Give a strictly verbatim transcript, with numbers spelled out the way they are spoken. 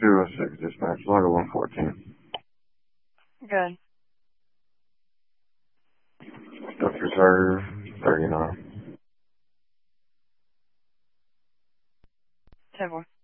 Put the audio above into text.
two oh six, dispatch, Lago one fourteen. Good. Dutch Reserve, thirty-nine. ten four.